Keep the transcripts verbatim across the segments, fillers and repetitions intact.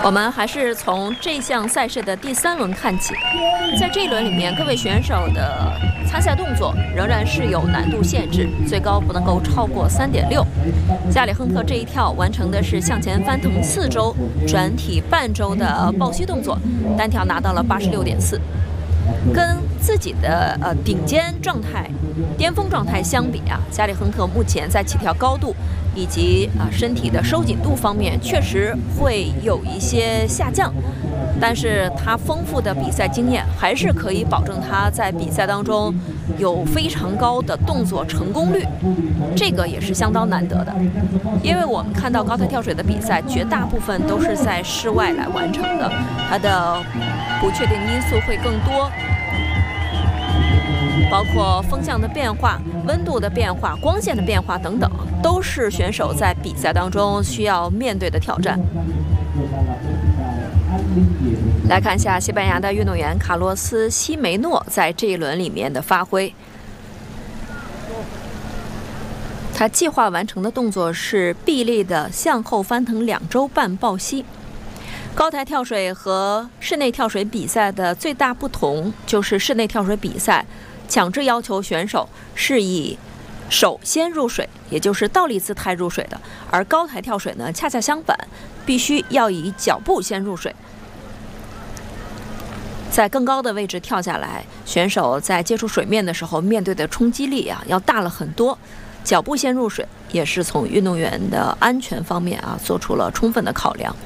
我们还是从这项赛事的第三轮看起。在这一轮里面，各位选手的参赛动作仍然是有难度限制，最高不能够超过 三点六。加里亨特这一跳完成的是向前翻腾四周转体半周的抱膝动作，单跳拿到了 八十六点四。跟自己的呃顶尖状态、巅峰状态相比啊，加里亨特目前在起跳高度以及啊身体的收紧度方面确实会有一些下降，但是他丰富的比赛经验还是可以保证他在比赛当中有非常高的动作成功率，这个也是相当难得的。因为我们看到高台跳水的比赛，绝大部分都是在室外来完成的，它的不确定因素会更多。包括风向的变化、温度的变化、光线的变化等等，都是选手在比赛当中需要面对的挑战。来看一下西班牙的运动员卡洛斯·西梅诺在这一轮里面的发挥。他计划完成的动作是臂力的向后翻腾两周半抱膝。高台跳水和室内跳水比赛的最大不同就是室内跳水比赛强制要求选手是以手先入水，也就是倒立姿态入水的，而高台跳水呢恰恰相反，必须要以脚步先入水。在更高的位置跳下来，选手在接触水面的时候面对的冲击力啊要大了很多。脚步先入水也是从运动员的安全方面啊做出了充分的考量。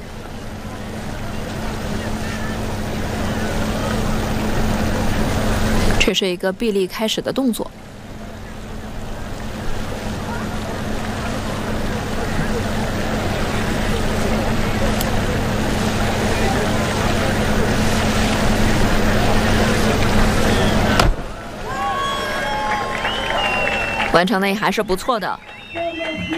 这是一个臂力开始的动作。完成的也还是不错的。